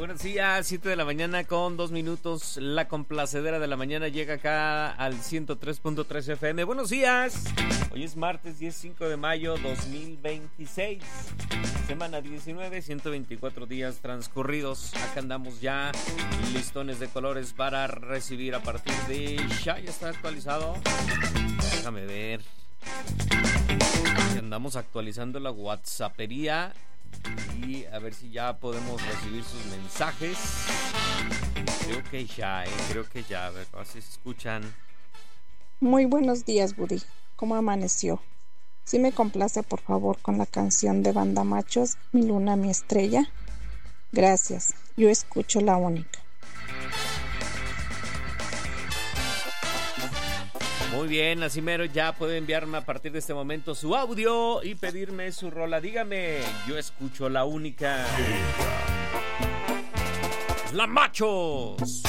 Buenos días, 7 de la mañana con 2 minutos. La complacedera de la mañana llega acá al 103.3 FM. Buenos días. Hoy es martes 15 de mayo 2026. Semana 19, 124 días transcurridos. Acá andamos ya, listones de colores para recibir a partir de... ¿Ya está actualizado? Déjame ver. Andamos actualizando la WhatsAppería y a ver si ya podemos recibir sus mensajes. Creo que ya, a ver, a ver si se escuchan. Muy buenos días, Buddy. ¿Cómo amaneció? Sí me complace, por favor, con la canción de Banda Machos, Mi Luna, Mi Estrella. Gracias, yo escucho La Única. Muy bien, así mero, ya puede enviarme a partir de este momento su audio y pedirme su rola. Dígame, yo escucho La Única. La Machos.